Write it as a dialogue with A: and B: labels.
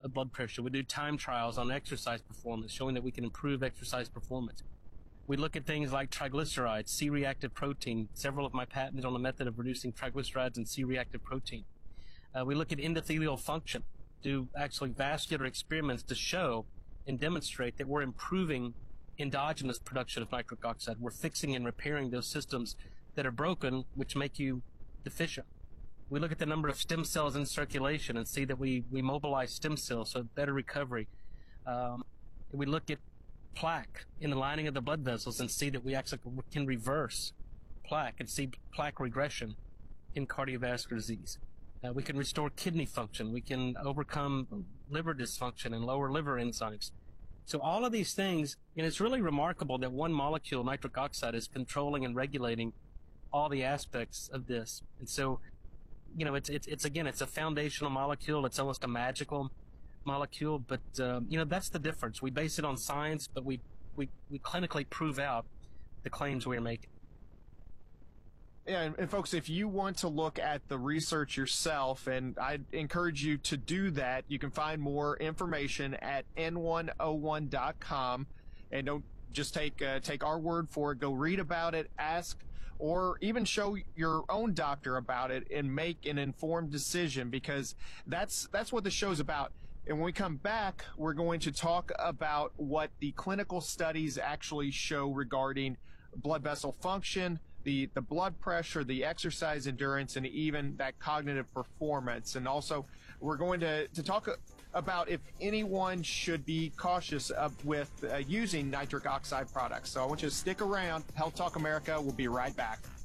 A: the blood pressure. We do time trials on exercise performance, showing that we can improve exercise performance. We look at things like triglycerides, C-reactive protein. Several of my patents on the method of reducing triglycerides and C-reactive protein. We look at endothelial function, do actually vascular experiments to show and demonstrate that we're improving endogenous production of nitric oxide. We're fixing and repairing those systems that are broken, which make you deficient. We look at the number of stem cells in circulation and see that we mobilize stem cells, so better recovery. We look at plaque in the lining of the blood vessels and see that we actually can reverse plaque and see plaque regression in cardiovascular disease. We can restore kidney function. We can overcome liver dysfunction and lower liver enzymes. So all of these things, and it's really remarkable that one molecule, nitric oxide, is controlling and regulating all the aspects of this. And so, you know, it's again, it's a foundational molecule. It's almost a magical molecule, but you know, that's the difference. We base it on science, but we clinically prove out the claims we're making.
B: Yeah, and folks, if you want to look at the research yourself, and I'd encourage you to do that, you can find more information at N101.com, and don't just take our word for it. Go read about it, ask, or even show your own doctor about it, and make an informed decision, because that's what the show's about. And when we come back, we're going to talk about what the clinical studies actually show regarding blood vessel function, the blood pressure, the exercise endurance, and even that cognitive performance. And also, we're going to talk about if anyone should be cautious with using nitric oxide products. So I want you to stick around. Health Talk America will be right back.